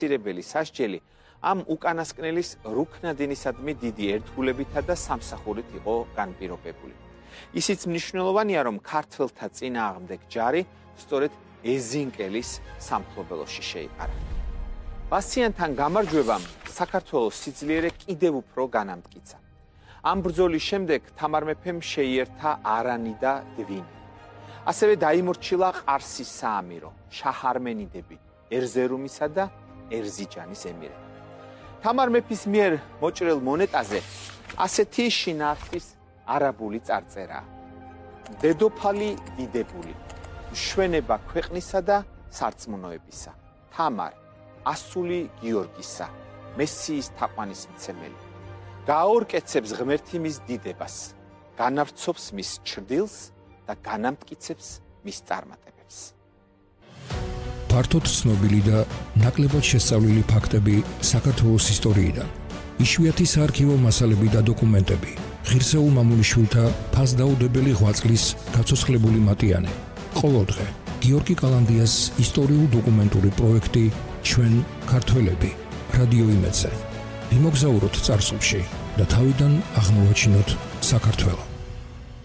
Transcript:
ცირებელი სასჯელი ამ უკანასკნელის რუქნადინისადმი დიდი ერთგულებითა და სამსახურით იყო განპირობებული. ისიც მნიშვნელოვანია, რომ ქართველთა წინააღმდეგ ჯარი სწორედ ეზინკელის სამფლობელოში შეიყარა. ბასიანთან გამარჯვებამ საქართველოს სიძლიერე კიდევ უფრო განამტკიცა. ამ ბრძოლის შემდეგ თამარ მეფემ შეიერთა არანი და დვინი. ასევე დაიმორჩილა ყარსის საამირო, შაჰარმენიდები, ერზერუმისა და ერზიჯანის ემირები. თამარ მეფის მიერ მოჭრილ მონეტაზე ასეთი შინაარსის არაბული წარწერაა. დედოფალი დიდებული, მშვენება ქვეყნისა და სარწმუნოებისა. თამარ, ასული გიორგისა, მესიის თაყვანისმცემელი. გააორკეცებს ღმერთი მის დიდებას, განავრცობს მის ჩრდილს და განამტკიცებს მის წარმატებებს. ფართოდ ცნობილი და ნაკლებად შესწავლილი ფაქტები საქართველოს ისტორიიდან, იშვიათი საარქივო მასალები და დოკუმენტები, ღირსეულ მამულიშვილთა ფასდაუდებელი ღვაწლის გაცოცხლებული მატიანე. ყოველდღე გიორგი კალანდიას ისტორიულ-დოკუმენტური პროექტი ჩვენ ქართველები რადიო იმედზე. ვიმოგზაუროთ წარსულში და თავიდან აღმოვაჩინოთ საქართველო.